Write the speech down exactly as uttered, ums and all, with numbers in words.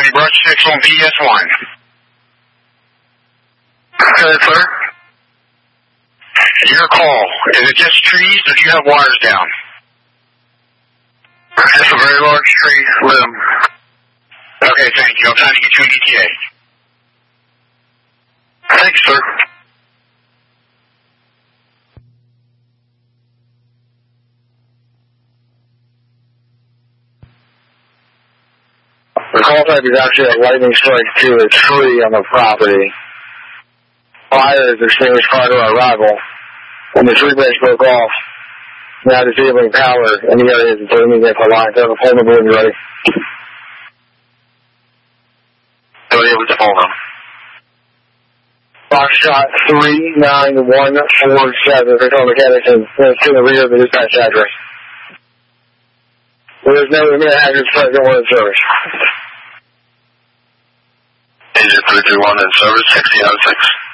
County Brush six on P S one. Okay, sir. Your call. Is it just trees or do you have wires down? It's a very large tree limb. Okay, thank you. I'm trying to get you an E T A. Thank you, sir. The call type is actually a lightning strike to a tree on the property. Fire is extinguished prior to our arrival. When the tree branch broke off, now disabling power in the areas until we need to get the line. So the phone number when you're ready. Ready with the phone number. Foxtrot three nine one four seven. Victor Mechanics and to the rear of the dispatch address. There is no imminent hazard present or in service. Agent three three one in service, sixteen oh six.